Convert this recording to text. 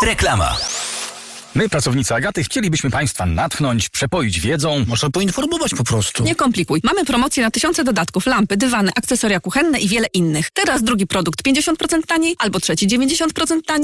Reklama. My, pracownicy Agaty, chcielibyśmy Państwa natchnąć, przepoić wiedzą. Może poinformować po prostu. Nie komplikuj. Mamy promocję na tysiące dodatków, lampy, dywany, akcesoria kuchenne i wiele innych. Teraz drugi produkt 50% taniej, albo trzeci 90% taniej.